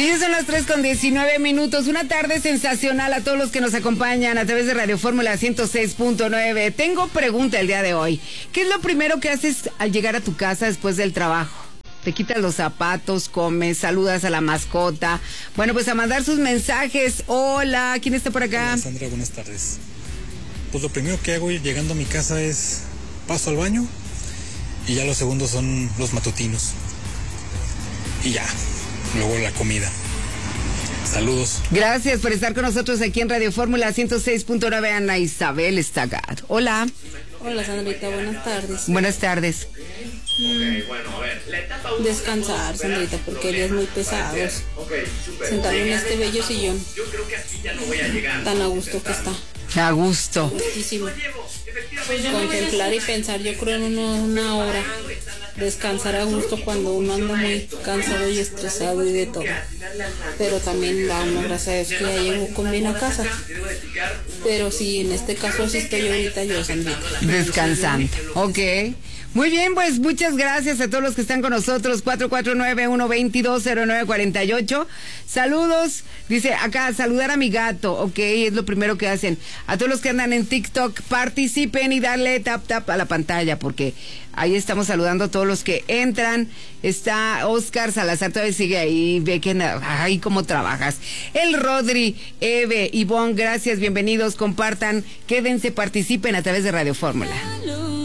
Y ya son las 3:19. Una tarde sensacional a todos los que nos acompañan a través de Radio Fórmula 106.9. Tengo pregunta el día de hoy. ¿Qué es lo primero que haces al llegar a tu casa después del trabajo? Te quitas los zapatos, comes, saludas a la mascota. Bueno, pues a mandar sus mensajes. Hola, ¿quién está por acá? Hola, Sandra, buenas tardes. Pues lo primero que hago llegando a mi casa es paso al baño y ya los segundos son los matutinos. Y ya, luego la comida. Saludos. Gracias por estar con nosotros aquí en Radio Fórmula 106.9. Ana Isabel Estagat. Hola. Hola, Sandrita, buenas tardes. Buenas tardes. Descansar, Sandrita, porque días muy pesados. Sentarme en este bello sillón. Tan a gusto que está. A gusto. Muchísimo. Contemplar y pensar, yo creo en una hora. Descansar a gusto cuando uno anda muy cansado y estresado y de todo. Pero también da uno, gracias a Dios, que ya llegó con bien a casa. Pero sí, en este caso así estoy ahorita yo, Sandrita. Descansando. Ok. Muy bien, pues muchas gracias a todos los que están con nosotros. 449-122-0948. Saludos. Dice acá, saludar a mi gato. Ok, es lo primero que hacen. A todos los que andan en TikTok, participen y darle tap a la pantalla, porque ahí estamos saludando a todos los que entran. Está Oscar Salazar, todavía sigue ahí. Ve que, ay, cómo trabajas. El Rodri, Eve, Ivonne, gracias, bienvenidos. Compartan, quédense, participen a través de Radio Fórmula.